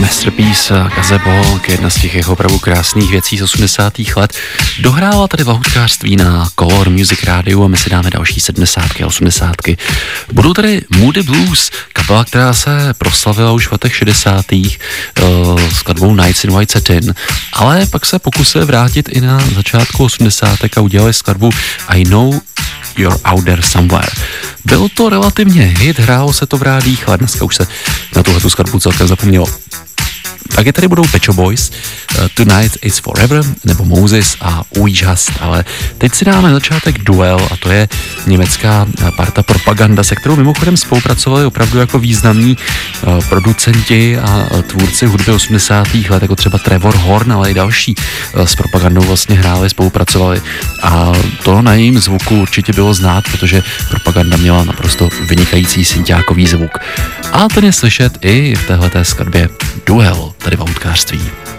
Masterpiece Gazebo, jedna z těch jeho opravdu krásných věcí z 80. let, dohrála tady v lahůdkářství na Color Music rádiu a my si dáme další 70. a 80. Budou tady Moody Blues, kapela, která se proslavila už v letech 60. skladbou Nights in White Satin, ale pak se pokusili vrátit i na začátku 80. a udělali skladbu I Know You're Out There Somewhere. Byl to relativně hit, hrálo se to v rádích, ale dneska už se na tuhletu skladbu celkem zapomnělo. Taky tady budou Pet Shop Boys, Tonight It's Forever, nebo Moses a We Just, ale teď si dáme začátek Duel a to je německá parta Propaganda, se kterou mimochodem spolupracovali opravdu jako významní producenti a tvůrci hudby 80. let, jako třeba Trevor Horn, ale i další s Propagandou vlastně hráli, spolupracovali a to na jejím zvuku určitě bylo znát, protože Propaganda měla naprosto vynikající synťákový zvuk. A ten je slyšet i v téhleté skladbě Duel, tady v lahůdkářství.